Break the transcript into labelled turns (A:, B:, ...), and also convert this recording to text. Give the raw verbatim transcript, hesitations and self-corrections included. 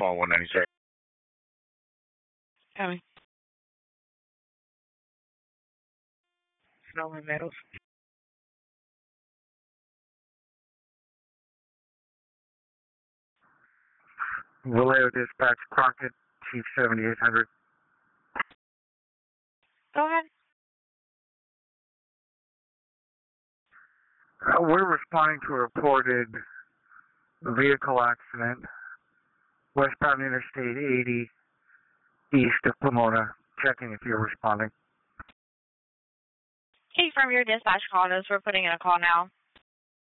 A: phone one ninety-six.
B: Coming.
C: Snowman Meadows.
D: Vallejo Dispatch, Crockett, Chief seventy-eight hundred.
B: Go ahead.
D: Uh, we're responding to a reported vehicle accident, westbound Interstate eighty, east of Pomona. Checking if you're responding.
B: Hey, from your dispatch call notes, we're putting in a call now.